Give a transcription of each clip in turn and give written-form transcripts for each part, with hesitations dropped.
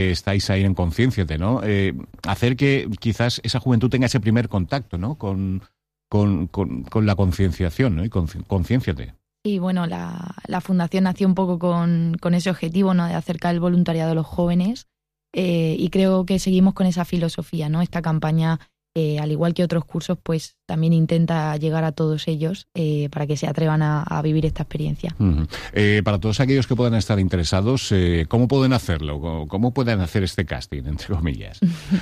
estáis ahí en Concienciate, ¿no? Hacer que quizás esa juventud tenga ese primer contacto, ¿no? Con la concienciación, ¿no? Y Concienciate. Y bueno, la fundación nació un poco con ese objetivo, ¿no? De acercar el voluntariado a los jóvenes, y creo que seguimos con esa filosofía, ¿no? Esta campaña, al igual que otros cursos, pues también intenta llegar a todos ellos para que se atrevan a vivir esta experiencia. Uh-huh. Para todos aquellos que puedan estar interesados, ¿cómo pueden hacerlo? ¿Cómo pueden hacer este casting, entre comillas?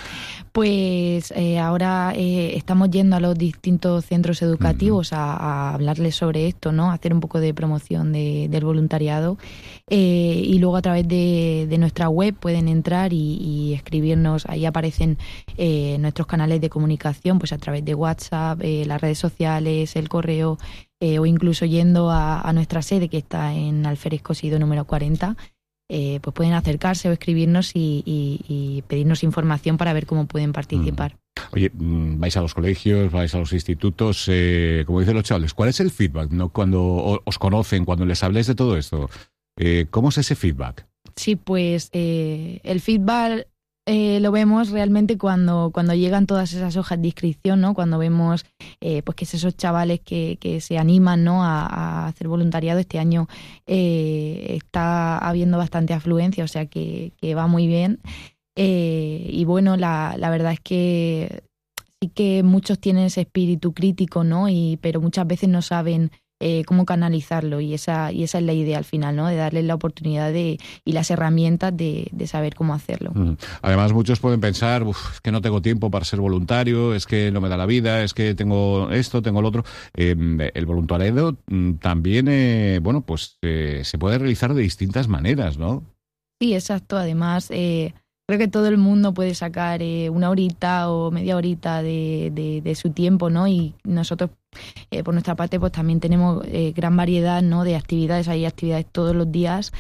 Pues ahora estamos yendo a los distintos centros educativos a hablarles sobre esto, ¿no? Hacer un poco de promoción del voluntariado, y luego a través de nuestra web pueden entrar y escribirnos. Ahí aparecen nuestros canales de comunicación, pues a través de WhatsApp, las redes sociales, el correo, o incluso yendo a nuestra sede, que está en Alférez Cosido número 40. Pues pueden acercarse o escribirnos y pedirnos información para ver cómo pueden participar. Oye, vais a los colegios, vais a los institutos, como dicen los chavales, ¿cuál es el feedback, ¿no? Cuando os conocen, cuando les habléis de todo esto? ¿Cómo es ese feedback? Sí, pues el feedback lo vemos realmente cuando llegan todas esas hojas de inscripción, ¿no? Cuando vemos pues que esos chavales que se animan, ¿no? a hacer voluntariado. Este año está habiendo bastante afluencia, o sea que va muy bien. Y bueno, la verdad es que sí que muchos tienen ese espíritu crítico, ¿no? Pero muchas veces no saben cómo canalizarlo, y esa es la idea al final, ¿no? De darles la oportunidad y las herramientas de saber cómo hacerlo. Además, muchos pueden pensar, es que no tengo tiempo para ser voluntario, es que no me da la vida, es que tengo esto, tengo lo otro. El voluntariado también, bueno, pues se puede realizar de distintas maneras, ¿no? Sí, exacto. Además, creo que todo el mundo puede sacar una horita o media horita de su tiempo, ¿no? Y nosotros, por nuestra parte, pues también tenemos gran variedad, ¿no? De actividades. Hay actividades todos los días,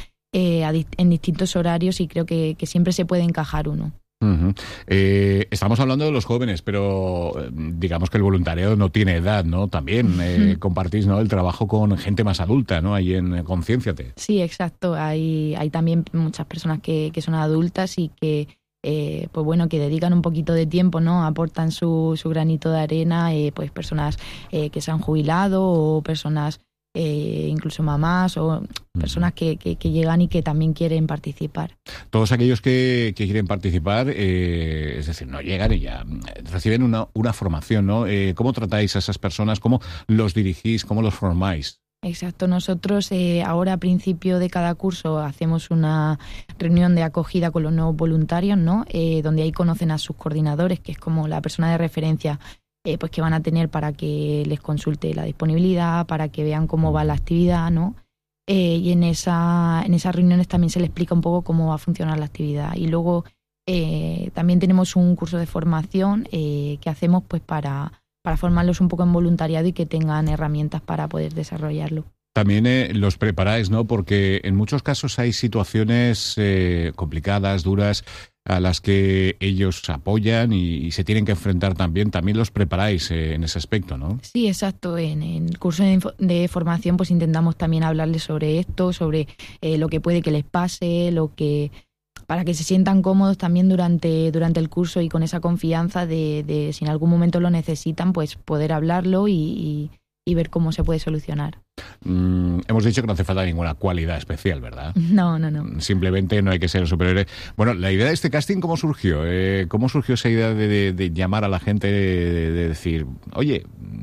en distintos horarios, y creo que siempre se puede encajar uno. Uh-huh. Estamos hablando de los jóvenes, pero digamos que el voluntariado no tiene edad, ¿no? También compartís, ¿no? El trabajo con gente más adulta, ¿no? Ahí en Concienciate. Sí, exacto. Hay también muchas personas que son adultas y que pues bueno, que dedican un poquito de tiempo, ¿no? Aportan su granito de arena, pues personas que se han jubilado, o personas incluso mamás, o personas que llegan y que también quieren participar. Todos aquellos que quieren participar, es decir, no llegan y ya reciben una formación, ¿no? ¿Cómo tratáis a esas personas? ¿Cómo los dirigís? ¿Cómo los formáis? Exacto. Nosotros ahora, a principio de cada curso, hacemos una reunión de acogida con los nuevos voluntarios, ¿no? Donde ahí conocen a sus coordinadores, que es como la persona de referencia pues que van a tener para que les consulte la disponibilidad, para que vean cómo va la actividad, ¿no? Y en esas reuniones también se les explica un poco cómo va a funcionar la actividad. Y luego también tenemos un curso de formación que hacemos pues para formarlos un poco en voluntariado y que tengan herramientas para poder desarrollarlo. También los preparáis, ¿no? Porque en muchos casos hay situaciones complicadas, duras, a las que ellos apoyan y se tienen que enfrentar también. También los preparáis en ese aspecto, ¿no? Sí, exacto. En el curso de formación pues intentamos también hablarles sobre esto, sobre lo que puede que les pase, para que se sientan cómodos también durante el curso, y con esa confianza de si en algún momento lo necesitan, pues poder hablarlo y ver cómo se puede solucionar. Hemos dicho que no hace falta ninguna cualidad especial, ¿verdad? No. Simplemente no hay que ser un superhéroe. Bueno, la idea de este casting, ¿cómo surgió? ¿Cómo surgió esa idea de llamar a la gente, de decir, oye,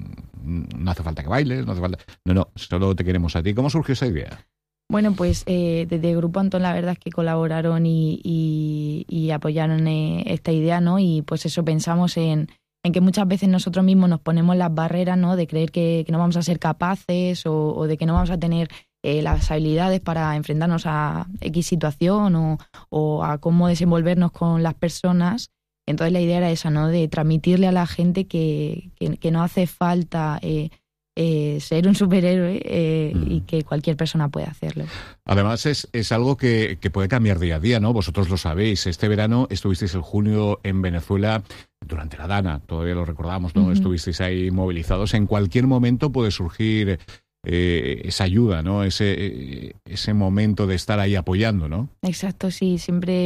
no hace falta que bailes, no hace falta... No, solo te queremos a ti. ¿Cómo surgió esa idea? Bueno, pues desde Grupo Antón la verdad es que colaboraron y apoyaron esta idea, ¿no? Y pues eso, pensamos en que muchas veces nosotros mismos nos ponemos las barreras, ¿no? De creer que no vamos a ser capaces, o de que no vamos a tener las habilidades para enfrentarnos a X situación o a cómo desenvolvernos con las personas. Entonces la idea era esa, ¿no? De transmitirle a la gente que no hace falta ser un superhéroe y que cualquier persona puede hacerlo. Además es algo que puede cambiar día a día, ¿no? Vosotros lo sabéis. Este verano estuvisteis en junio en Venezuela durante la Dana, todavía lo recordamos, ¿no? Uh-huh. Estuvisteis ahí movilizados. En cualquier momento puede surgir esa ayuda, ¿no? Ese momento de estar ahí apoyando, ¿no? Exacto, sí. Siempre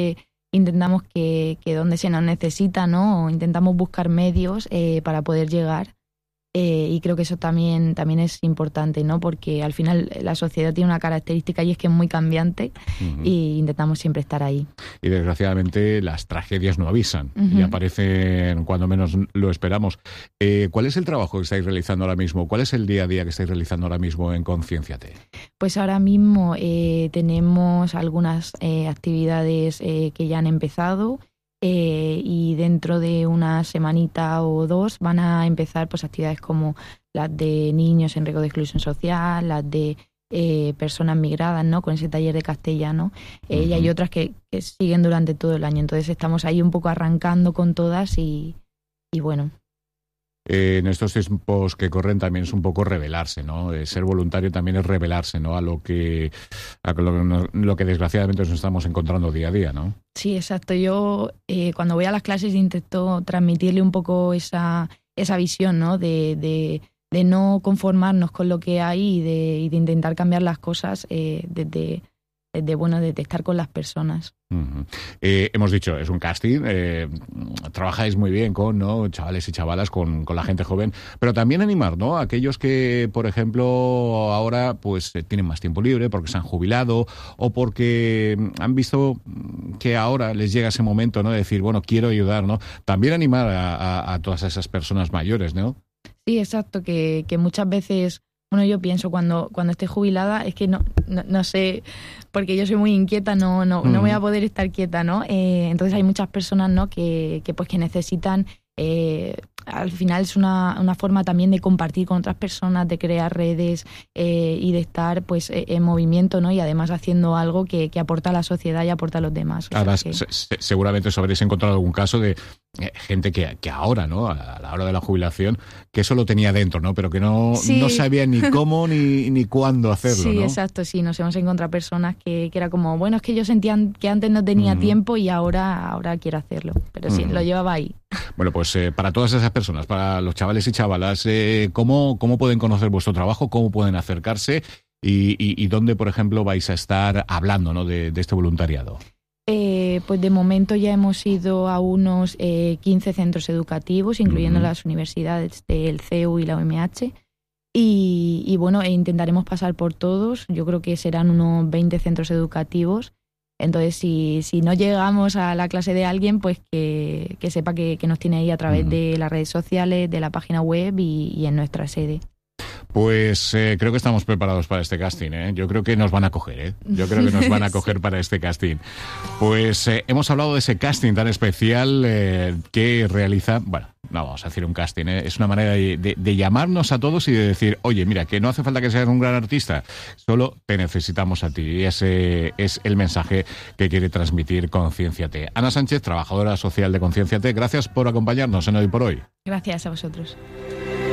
intentamos que donde se nos necesita, ¿no? O intentamos buscar medios para poder llegar. Y creo que eso también es importante, ¿no? Porque al final la sociedad tiene una característica y es que es muy cambiante y intentamos siempre estar ahí. Y desgraciadamente las tragedias no avisan y aparecen cuando menos lo esperamos. ¿Cuál es el trabajo que estáis realizando ahora mismo? ¿Cuál es el día a día que estáis realizando ahora mismo en Concienciate? Pues ahora mismo tenemos algunas actividades que ya han empezado. Y dentro de una semanita o 2 van a empezar pues actividades como las de niños en riesgo de exclusión social, las de personas migradas, ¿no? Con ese taller de castellano, y hay otras que siguen durante todo el año. Entonces estamos ahí un poco arrancando con todas y bueno. En estos tiempos que corren también es un poco rebelarse, ¿no? Ser voluntario también es rebelarse, ¿no? A lo que desgraciadamente nos estamos encontrando día a día, ¿no? Sí, exacto. Yo cuando voy a las clases intento transmitirle un poco esa visión, ¿no? De no conformarnos con lo que hay y de intentar cambiar las cosas desde estar con las personas. Hemos dicho, es un casting, trabajáis muy bien con, ¿no?, chavales y chavalas, con la gente joven, pero también animar, ¿no?, a aquellos que, por ejemplo, ahora pues tienen más tiempo libre porque se han jubilado o porque han visto que ahora les llega ese momento, ¿no?, de decir, bueno, quiero ayudar, ¿no? También animar a todas esas personas mayores, ¿no? Sí, exacto, que muchas veces... Bueno, yo pienso cuando esté jubilada, es que no sé, porque yo soy muy inquieta, no voy a poder estar quieta, ¿no? Entonces hay muchas personas, ¿no?, que necesitan, al final es una forma también de compartir con otras personas, de crear redes y de estar pues en movimiento, ¿no? Y además haciendo algo que aporta a la sociedad y aporta a los demás. Además, seguramente os habréis encontrado algún caso de gente que ahora, ¿no?, a la hora de la jubilación, que eso lo tenía dentro, ¿no?, pero que no sabía ni cómo ni cuándo hacerlo, sí, ¿no? Exacto, sí, nos hemos encontrado personas que era como, bueno, es que yo sentía que antes no tenía tiempo y ahora quiero hacerlo, pero sí, lo llevaba ahí. Bueno, pues para todas esas personas, para los chavales y chavalas, ¿cómo pueden conocer vuestro trabajo? ¿Cómo pueden acercarse? ¿Y dónde, por ejemplo, vais a estar hablando, ¿no?, de este voluntariado? Pues de momento ya hemos ido a unos 15 centros educativos, incluyendo las universidades del CEU y la UMH. Y bueno, intentaremos pasar por todos. Yo creo que serán unos 20 centros educativos. Entonces, si no llegamos a la clase de alguien, pues que sepa que nos tiene ahí a través de las redes sociales, de la página web y en nuestra sede. Pues creo que estamos preparados para este casting, ¿eh? Yo creo que nos van a coger, ¿eh? Yo creo que nos van a coger para este casting. Pues hemos hablado de ese casting tan especial que realiza... Bueno, no vamos a decir un casting, ¿eh? Es una manera de llamarnos a todos y de decir, oye, mira, que no hace falta que seas un gran artista, solo te necesitamos a ti. Y ese es el mensaje que quiere transmitir Concienciate. Ana Sánchez, trabajadora social de Concienciate, gracias por acompañarnos en Hoy por Hoy. Gracias a vosotros.